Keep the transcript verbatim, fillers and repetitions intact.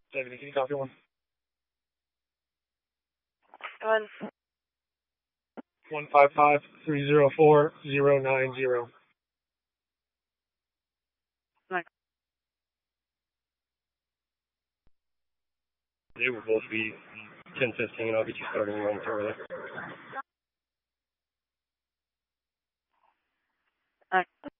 David, can you copy one? One. One five five three zero four zero nine zero. They will both be ten fifteen. I'll get you started momentarily. Okay.